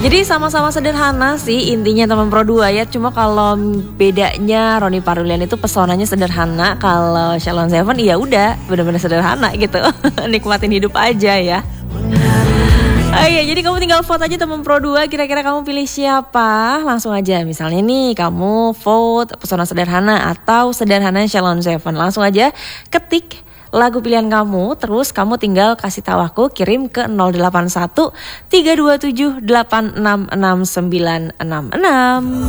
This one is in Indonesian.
Jadi sama-sama sederhana sih intinya teman Pro 2 ya. Cuma kalau bedanya Ronnie Parulian itu pesonanya sederhana, kalau Shalon Seven ya udah benar-benar sederhana gitu. Nikmatin hidup aja ya. Oh iya, jadi kamu tinggal vote aja teman Pro 2, kira-kira kamu pilih siapa? Langsung aja, misalnya nih kamu vote pesona sederhana atau sederhana Shalon Seven. Langsung aja ketik lagu pilihan kamu, terus kamu tinggal kasih tahu aku, kirim ke 081 327 866966.